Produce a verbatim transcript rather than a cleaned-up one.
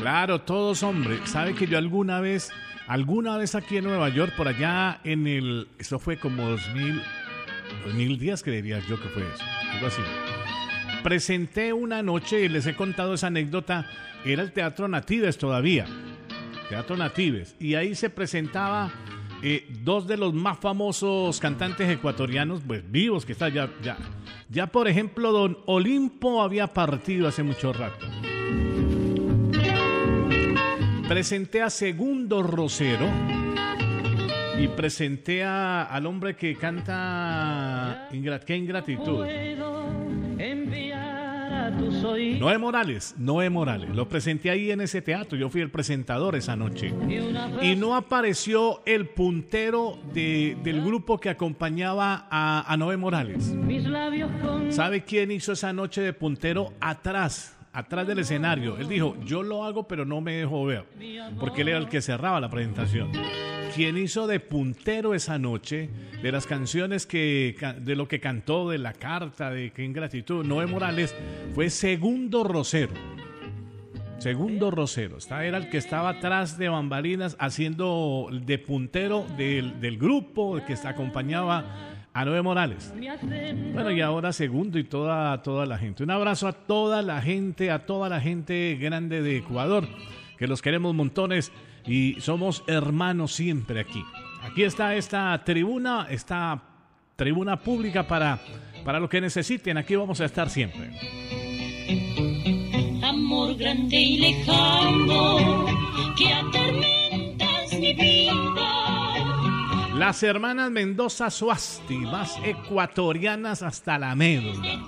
Claro, todos, hombre. ¿Sabe que yo alguna vez, alguna vez aquí en Nueva York, por allá en el, eso fue como dos mil, dos mil diez, creería yo que fue eso, algo así. Presenté una noche, y les he contado esa anécdota, era el Teatro Natives todavía, Teatro Natives, y ahí se presentaba eh, dos de los más famosos cantantes ecuatorianos, pues vivos, que está ya, ya, ya por ejemplo, don Olimpo había partido hace mucho rato. Presenté a Segundo Rosero y presenté a, al hombre que canta Ingrat, ¿qué ingratitud? Noé Morales, Noé Morales. Lo presenté ahí en ese teatro. Yo fui el presentador esa noche. Y no apareció el puntero de, del grupo que acompañaba a, a Noé Morales. ¿Sabe quién hizo esa noche de puntero atrás? Atrás del escenario. Él dijo, yo lo hago pero no me dejo ver, porque él era el que cerraba la presentación. Quien hizo de puntero esa noche de las canciones que, de lo que cantó, de la carta, de qué ingratitud, Noé Morales, fue Segundo Rosero. Segundo Rosero, esta era el que estaba atrás de bambalinas haciendo de puntero del, del grupo que acompañaba a Noé Morales. Bueno, y ahora Segundo y toda, toda la gente. Un abrazo a toda la gente, a toda la gente grande de Ecuador, que los queremos montones y somos hermanos siempre aquí. Aquí está esta tribuna, esta tribuna pública para, para lo que necesiten. Aquí vamos a estar siempre. Amor grande y lejano que atormentas mi vida. Las hermanas Mendoza Suasti, más ecuatorianas hasta la médula.